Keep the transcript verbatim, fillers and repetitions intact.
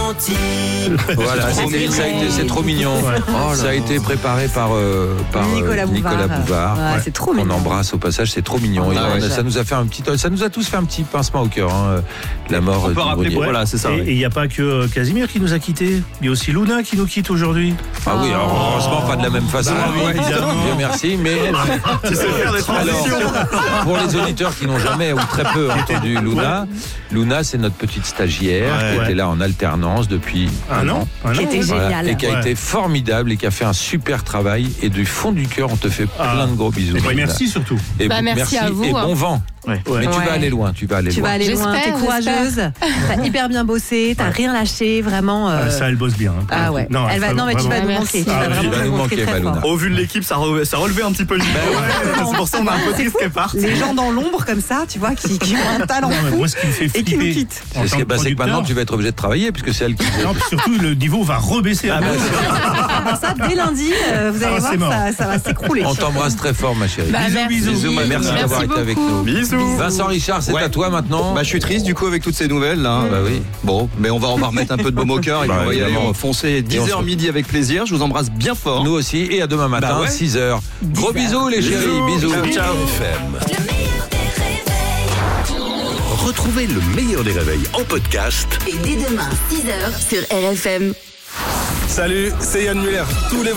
gentil. Voilà, c'était, ça a été, c'est trop mignon. Ouais. Oh ça a été préparé par, euh, par Nicolas euh, Bouvard. Nicolas Bouvard. Ouais, ouais. C'est trop mignon. On embrasse au passage, c'est trop mignon. Ah, et ouais. ça nous a fait un petit, ça nous a tous fait un petit pincement au cœur. Hein, la mort. On peut rappeler, ouais. voilà, c'est ça. Et il n'y a pas que Casimir qui nous a quittés. Il y a aussi Luna qui nous quitte aujourd'hui. Ah oui, alors, heureusement pas de la même façon. Bah, oui, évidemment. Dieu merci, mais Tu sais faire des transitions. alors, pour les auditeurs qui n'ont jamais ou très peu entendu Luna, Luna c'est notre petite stagiaire Ouais, qui ouais. était là en alternance depuis Un an, un Qui an, était ouais. génial. et qui a Ouais. été formidable et qui a fait un super travail et du fond du cœur on te fait Ah. plein de gros bisous. Et merci surtout. Et Bah, bon- merci à vous, et hein. bon vent. Ouais. Mais tu Ouais. vas aller loin, tu vas aller Tu loin. vas aller loin, J'espère, t'es courageuse, t'as hyper bien bossé, t'as rien lâché, vraiment. euh, Ah, ça, elle bosse bien. Hein, Ah ouais. Non, elle va, vraiment, non mais tu vas vraiment. nous Merci. manquer. Tu Ah vas oui, vraiment tu vas nous nous manquer manquer, très Maluna. fort. Au vu de l'équipe, ça, re- ça relevait un petit peu le niveau. ouais. C'est pour ça qu'on a un peu C'est triste fou. qu'elle parte. Les gens dans l'ombre comme ça, tu vois, qui, qui ont un talent Non, mais fou moi, ce qui me fait et qui nous flipper. quittent. en C'est tant que, que bah, c'est que maintenant producteur- tu vas être obligé de travailler puisque c'est elle qui. Non, puis surtout, le niveau va rebaisser. Ah, bah, Ah bah ça, dès lundi, euh, vous allez Ah, c'est voir, mort. ça, ça va s'écrouler. On t'embrasse très fort ma chérie. Bah, merci. Bisous, ma- merci, Merci d'avoir été avec beaucoup. nous. Bisous. Vincent Richard, c'est Ouais. à toi maintenant. Bah, je suis triste du coup avec toutes ces nouvelles là. Bah oui. Bon, mais on va, on va remettre un peu de baume au cœur et Bah, on va y aller, évidemment. on va foncer dix Et on heures se- midi avec plaisir. Je vous embrasse bien fort. Nous aussi et à demain matin Bah ouais. six heures. Gros bisous les chéris, bisous. Ciao, ciao. Le meilleur des réveils. Retrouvez le meilleur des réveils en podcast Et dès demain, six heures sur R F M. Salut, c'est Yann Muller. Tous les